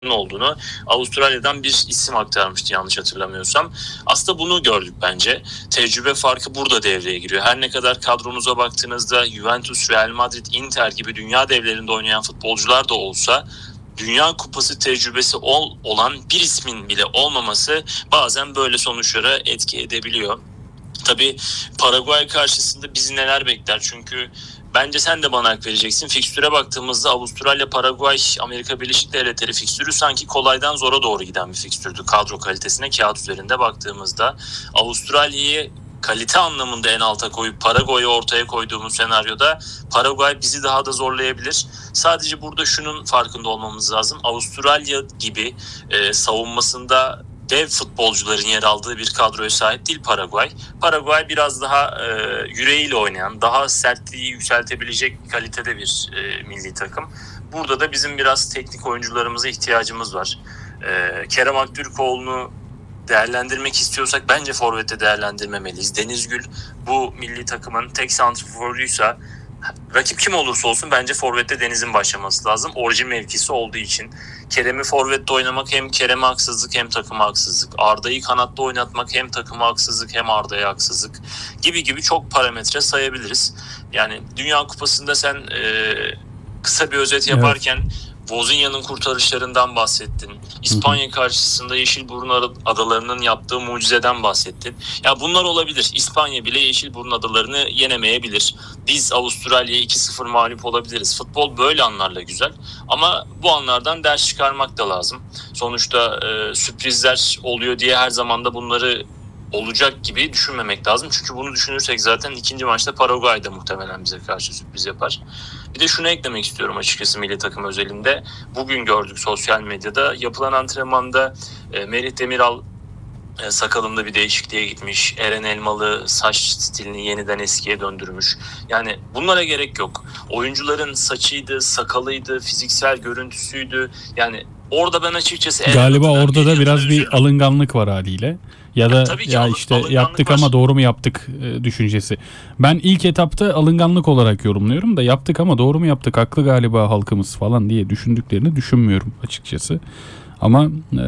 olduğunu Avustralya'dan bir isim aktarmıştı yanlış hatırlamıyorsam. Aslında bunu gördük bence. Tecrübe farkı burada devreye giriyor. Her ne kadar kadronuza baktığınızda Juventus, Real Madrid, Inter gibi dünya devlerinde oynayan futbolcular da olsa Dünya Kupası tecrübesi olan bir ismin bile olmaması bazen böyle sonuçlara etki edebiliyor. Tabii Paraguay karşısında bizi neler bekler? Çünkü bence sen de bana hak vereceksin. Fikstüre baktığımızda Avustralya, Paraguay, Amerika Birleşik Devletleri fikstürü sanki kolaydan zora doğru giden bir fikstürdü. Kadro kalitesine kağıt üzerinde baktığımızda Avustralya'yı kalite anlamında en alta koyup Paraguay'ı ortaya koyduğumuz senaryoda Paraguay bizi daha da zorlayabilir. Sadece burada şunun farkında olmamız lazım. Avustralya gibi savunmasında dev futbolcuların yer aldığı bir kadroya sahip değil Paraguay. Paraguay biraz daha yüreğiyle oynayan, daha sertliği yükseltebilecek kalitede bir milli takım. Burada da bizim biraz teknik oyuncularımıza ihtiyacımız var. Kerem Aktürkoğlu'nu değerlendirmek istiyorsak bence forvette değerlendirmemeliyiz. Deniz Gül bu milli takımın tek santrforuysa rakip kim olursa olsun bence forvette Deniz'in başlaması lazım. Orijin mevkisi olduğu için. Kerem'i forvette oynamak hem Kerem'e haksızlık hem takıma haksızlık. Arda'yı kanatta oynatmak hem takıma haksızlık hem Arda'ya haksızlık. Gibi çok parametre sayabiliriz. Yani Dünya Kupası'nda sen kısa bir özet yaparken Wozniak'ın kurtarışlarından bahsettin. İspanya karşısında Yeşilburun adalarının yaptığı mucizeden bahsettin. Ya bunlar olabilir. İspanya bile Yeşilburun adalarını yenemeyebilir. Biz Avustralya'ya 2-0 mağlup olabiliriz. Futbol böyle anlarla güzel. Ama bu anlardan ders çıkarmak da lazım. Sonuçta sürprizler oluyor diye her zaman da bunları olacak gibi düşünmemek lazım. Çünkü bunu düşünürsek zaten ikinci maçta Paraguay'da muhtemelen bize karşı sürpriz yapar. Bir de şunu eklemek istiyorum açıkçası milli takım özelinde. Bugün gördük sosyal medyada yapılan antrenmanda Merih Demiral sakalında bir değişikliğe gitmiş. Eren Elmalı saç stilini yeniden eskiye döndürmüş. Yani bunlara gerek yok. Oyuncuların saçıydı, sakalıydı, fiziksel görüntüsüydü. Yani orada ben açıkçası galiba orada da biraz bir alınganlık var haliyle. Ya da ya işte yaptık var ama doğru mu yaptık düşüncesi. Ben ilk etapta alınganlık olarak yorumluyorum da yaptık ama doğru mu yaptık, haklı galiba halkımız falan diye düşündüklerini düşünmüyorum açıkçası. Ama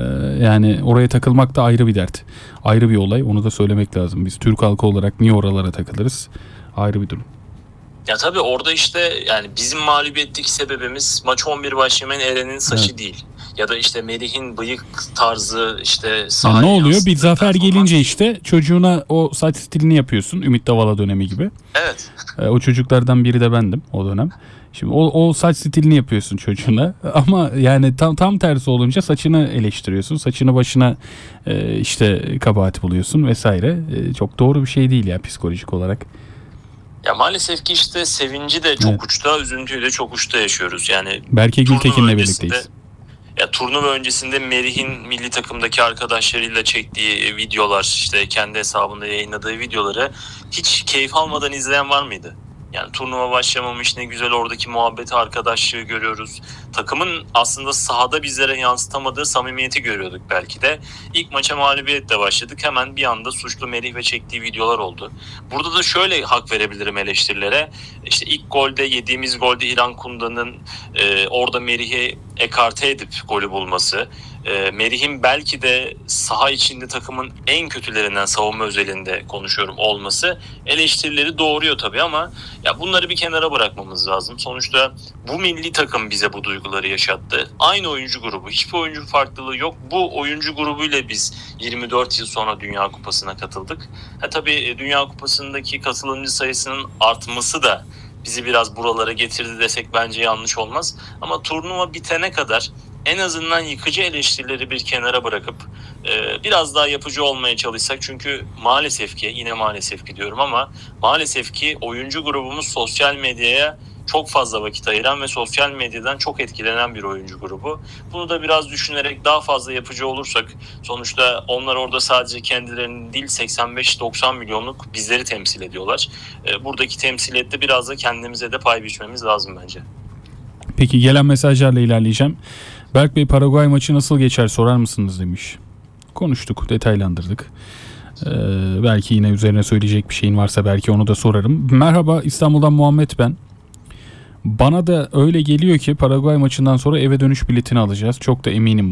yani oraya takılmak da ayrı bir dert. Ayrı bir olay. Onu da söylemek lazım. Biz Türk halkı olarak niye oralara takılırız? Ayrı bir durum. Ya tabii orada işte yani bizim mağlubiyetteki sebebimiz maç 11 başlamayan Eren'in saçı değil. Ya da işte Melih'in bıyık tarzı işte yani ne oluyor? Bir zafer gelince işte çocuğuna o saç stilini yapıyorsun. Ümit Davala dönemi gibi. Evet. O çocuklardan biri de bendim o dönem. Şimdi o saç stilini yapıyorsun çocuğuna ama yani tam tersi olunca saçını eleştiriyorsun. Saçını başına işte kabahat buluyorsun vesaire. Çok doğru bir şey değil ya psikolojik olarak. Ya maalesef ki işte sevinci de çok uçta, üzüntüyü de çok uçta yaşıyoruz. Yani Berke Gültekin'le birlikteyiz. Ya turnuva öncesinde Merih'in milli takımdaki arkadaşlarıyla çektiği videolar, işte kendi hesabında yayınladığı videoları hiç keyif almadan izleyen var mıydı? Yani turnuva başlamamış, ne güzel oradaki muhabbeti, arkadaşlığı görüyoruz. Takımın aslında sahada bizlere yansıtamadığı samimiyeti görüyorduk belki de. İlk maça mağlubiyetle başladık. Hemen bir anda suçlu Merih ve çektiği videolar oldu. Burada da şöyle hak verebilirim eleştirilere. İşte ilk golde, yediğimiz golde İlhan Kunda'nın orada Merih'i ekarte edip golü bulması. Merih'in belki de saha içinde takımın en kötülerinden, savunma özelinde konuşuyorum, olması eleştirileri doğuruyor tabii ama ya bunları bir kenara bırakmamız lazım. Sonuçta bu milli takım bize bu duyguları yaşattı. Aynı oyuncu grubu, hiçbir oyuncu farklılığı yok. Bu oyuncu grubuyla biz 24 yıl sonra Dünya Kupası'na katıldık. Tabii Dünya Kupası'ndaki katılımcı sayısının artması da bizi biraz buralara getirdi desek bence yanlış olmaz. Ama turnuva bitene kadar en azından yıkıcı eleştirileri bir kenara bırakıp biraz daha yapıcı olmaya çalışsak. Çünkü maalesef ki, yine maalesef ki diyorum ama maalesef ki oyuncu grubumuz sosyal medyaya çok fazla vakit ayıran ve sosyal medyadan çok etkilenen bir oyuncu grubu. Bunu da biraz düşünerek daha fazla yapıcı olursak, sonuçta onlar orada sadece kendilerini değil 85-90 milyonluk bizleri temsil ediyorlar. Buradaki temsiliyette biraz da kendimize de pay biçmemiz lazım bence. Peki gelen mesajlarla ilerleyeceğim. Berk Bey, Paraguay maçı nasıl geçer sorar mısınız demiş. Konuştuk, detaylandırdık. Belki yine üzerine söyleyecek bir şeyin varsa belki onu da sorarım. Merhaba, İstanbul'dan Muhammed ben. Bana da öyle geliyor ki Paraguay maçından sonra eve dönüş biletini alacağız. Çok da eminim